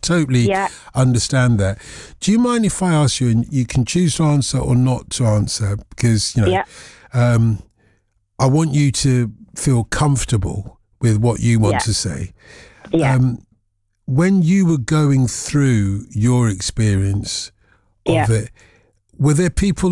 totally understand that. Do you mind if I ask you, and you can choose to answer or not to answer, because, I want you to feel comfortable with what you want to say. When you were going through your experience of it, were there people